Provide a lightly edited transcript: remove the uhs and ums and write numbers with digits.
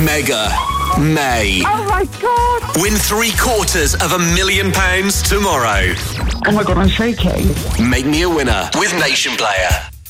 Mega May. Oh my God. Win £750,000 tomorrow. Oh my God, I'm shaking. Make me a winner with Nation Player.